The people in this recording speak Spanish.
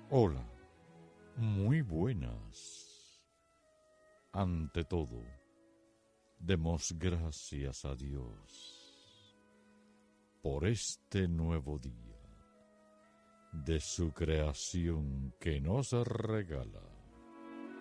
Hola, muy buenas. Ante todo, demos gracias a Dios por este nuevo día de su creación que nos regala.